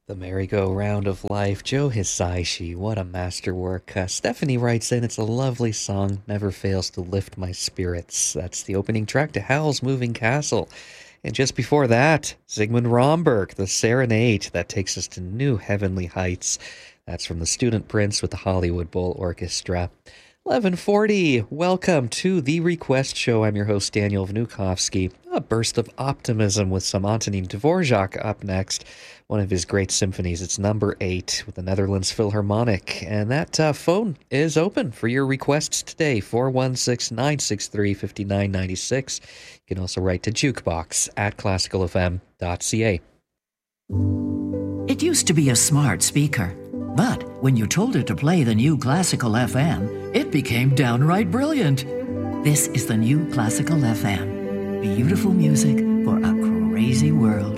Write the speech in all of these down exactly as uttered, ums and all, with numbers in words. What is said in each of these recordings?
The Merry-Go-Round of Life, Joe Hisaishi, what a masterwork. Uh, Stephanie writes in, it's a lovely song, never fails to lift my spirits. That's the opening track to Howl's Moving Castle. And just before that, Zygmunt Romberg, the Serenade, that takes us to new heavenly heights. That's from the Student Prince with the Hollywood Bowl Orchestra. eleven forty, welcome to The Request Show. I'm your host, Daniel Vnukovsky. A burst of optimism with some Antonin Dvorak up next. One of his great symphonies. It's number eight with the Netherlands Philharmonic. And that uh, phone is open for your requests today, four one six, nine six three, five nine nine six. You can also write to jukebox at classical f m dot c a. It used to be a smart speaker, but when you told it to play the new Classical F M, it became downright brilliant. This is the new Classical F M. Beautiful music for a crazy world.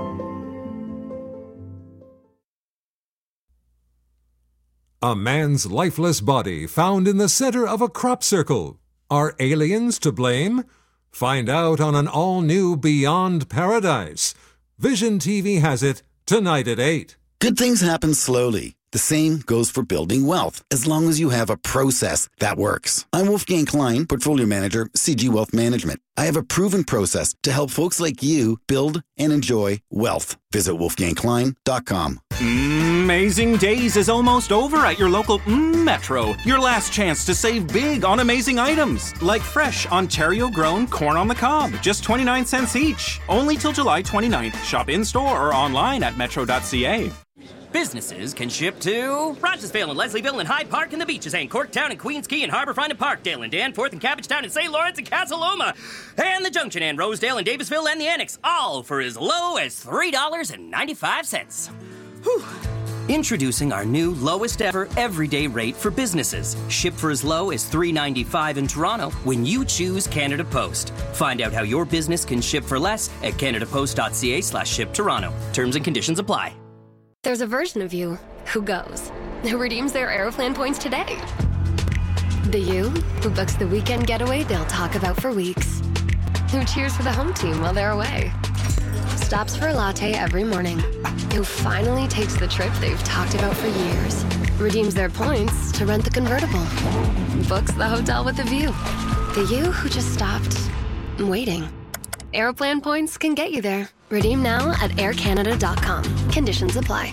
A man's lifeless body found in the center of a crop circle. Are aliens to blame? Find out on an all-new Beyond Paradise. Vision T V has it tonight at eight. Good things happen slowly. The same goes for building wealth, as long as you have a process that works. I'm Wolfgang Klein, Portfolio Manager, C G Wealth Management. I have a proven process to help folks like you build and enjoy wealth. Visit wolfgang klein dot com. Amazing Days is almost over at your local mm, Metro. Your last chance to save big on amazing items, like fresh Ontario-grown corn on the cob, just twenty-nine cents each. Only till July twenty-ninth. Shop in-store or online at metro dot c a. Businesses can ship to Rogersville and Leslieville and Hyde Park and the Beaches and Corktown and Queens Quay and Harbourfront and Parkdale and Danforth and Cabbagetown and Saint Lawrence and Casa Loma and the Junction and Rosedale and Davisville and the Annex, all for as low as three dollars and ninety-five cents. Whew. Introducing our new lowest ever everyday rate for businesses. Ship for as low as three dollars and ninety-five cents in Toronto when you choose Canada Post. Find out how your business can ship for less at canadapost dot c a slash ship Toronto. Terms and conditions apply. There's a version of you who goes, who redeems their Aeroplan points today. The you who books the weekend getaway they'll talk about for weeks. Who cheers for the home team while they're away. Stops for a latte every morning. Who finally takes the trip they've talked about for years. Redeems their points to rent the convertible. Books the hotel with a view. The you who just stopped waiting. Aeroplan points can get you there. Redeem now at air canada dot com. Conditions apply.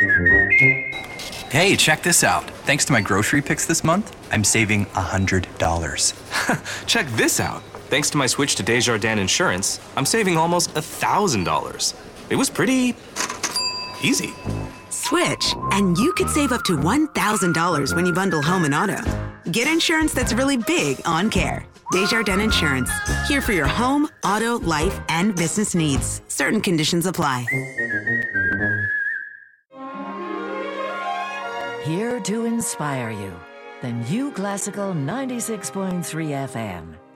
Hey, check this out. Thanks to my grocery picks this month, I'm saving one hundred dollars. Check this out. Thanks to my switch to Desjardins Insurance, I'm saving almost one thousand dollars. It was pretty easy. Switch, and you could save up to one thousand dollars when you bundle home and auto. Get insurance that's really big on care. Desjardins Insurance. Here for your home, auto, life, and business needs. Certain conditions apply. Here to inspire you. The new Classical ninety-six point three F M.